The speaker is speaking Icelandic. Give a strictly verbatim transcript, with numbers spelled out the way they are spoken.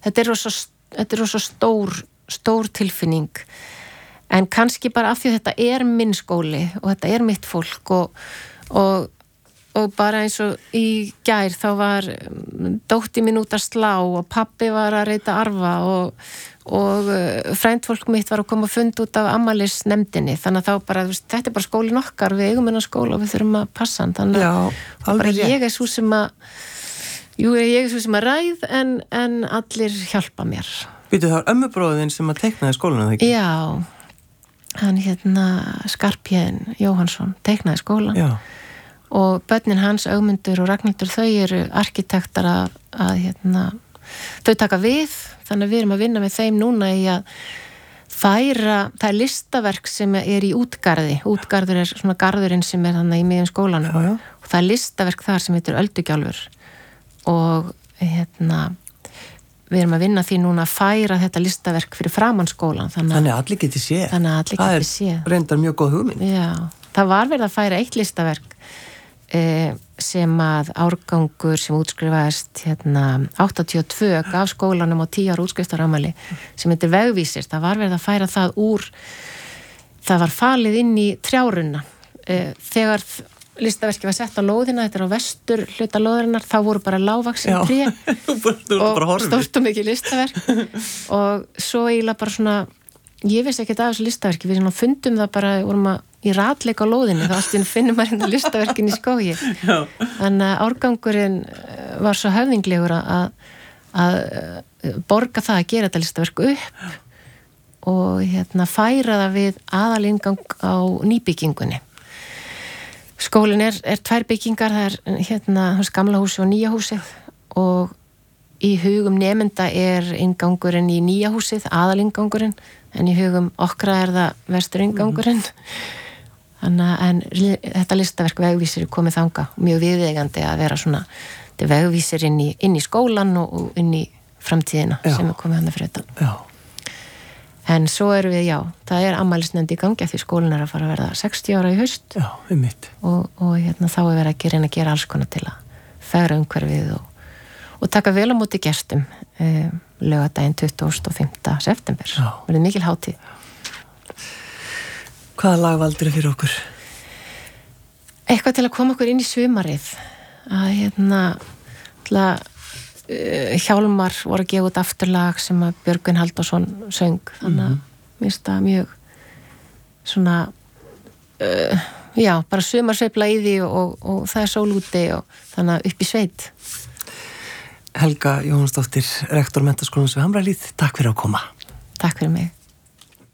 þetta er rosa, þetta er rosa stór, stór tilfinning en kannski bara af því að þetta er minn skóli og þetta er mitt fólk og, og, og bara eins og í gær þá var dótti mín út að slá og pabbi var að reyta arfa og, og frændfólk mitt var að koma að funda út af ammælisnefndinni þannig að þá bara, veist, þetta er bara skólin okkar við eigum innan skóla og við þurfum að passa hann þannig að bara ég er svo sem að jú, ég er svo sem að ræð en, en allir hjálpa mér. Býtu það ömmubróðin sem að teiknaði skólanu þegar ekki? Já, hann hérna Skarpjén Jóhansson teiknaði skólan Já. Og börnin hans, Ögmundur og Ragnhildur þau eru arkitektar að, að hérna, þau taka við þannig að við erum að vinna með þeim núna í að færa, það er listaverk sem er í útgarði, útgarður er svona garðurinn sem er þannig í miðjum skólanum já, já. Og það er listaverk þar sem heitir Öldugjálfur og hérna við erum að vinna því núna að færa þetta listaverk fyrir framan skólan þannig, þannig að allir geti séð þannig að allir geti séð það er reyndar mjög góð hugmynd já, það var verið að færa eitt listaverk eh, sem að árgangur sem útskrifaðist hérna áttatíu og tvö af skólanum á tíu ára útskriftarafmæli sem heitir Vegvísir, það var verið að færa það úr það var falið inn í trjárunna eh, þegar listaverki var sett á lóðina, þetta er á vestur hluta lóðarinnar, þá voru bara lágvaxin tré og stórt og mikið listaverk og svo eiginlega bara svona ég vissi ekki af þessu listaverki, við svona fundum það bara, vorum að í ratleik á lóðinni, þá allt í finnum maður hérna listaverkin í skógi þannig að árgangurinn var svo höfðinglegur að, að borga það að gera þetta listaverk upp og hérna færa það við aðalingang á nýbyggingunni skólinn er, er tvær byggingar, það er hérna gamla húsi og nýja húsið og í hugum nemenda er ingangurinn í nýja húsið, aðalingangurinn en í hugum okkra er það vestur ingangurinn þannig að en, þetta listaverk Vegvísir er komið þanga mjög viðeigandi að vera svona þetta er Vegvísir inn í, inn í skólan og, og inn í framtíðina já. Sem er komið hann að fyrir þetta já. En svo erum við, já, það er afmælisnefnd í gangi því skólinn er að fara að verða sextíu ára í haust já, einmitt og, og hérna, þá er verið að reyna að gera alls konar til að fegra umhverfið og, og taka vel á móti gestum um, laugardaginn tuttugasta og fimmta september verið mikil hátíð. Hvaða lag valdir þið fyrir okkur? Eitthvað til að koma okkur inn í sumarið að hérna til að uh, Hjálmar voru að gefa út afturlag sem að Björgvin Halldórsson söng þannig að mm-hmm. mér finnst það mjög svona uh, já, bara sumarsveifla í því og, og, og það er sól úti og þannig að upp í sveit. Helga Jóhannsdóttir, rektor Menntaskólans við Hamrahlíð, takk fyrir að koma. Takk fyrir mig.